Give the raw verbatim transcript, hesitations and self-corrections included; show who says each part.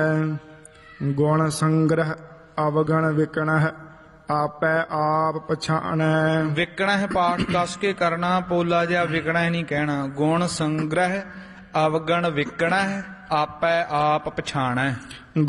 Speaker 1: ਗੁਣ ਸੰਗ੍ਰਹ ਅਵਗਣ ਵਿਕਣਹ ਆਪੈ ਆਪ ਪਛਾਣੈ।
Speaker 2: ਵਿਕਣਹਿ ਪਾਠ ਕਸ ਕੇ ਕਰਨਾ, ਪੋਲਾ ਜਿਹਾ ਵਿਕਣਾ ਨਹੀਂ ਕਹਿਣਾ। ਗੁਣ ਸੰਗ੍ਰਹਿ ਅਵਗਣ ਵਿਕਣਹਿ ਆਪੈ ਆਪ ਪਛਾਣੈ।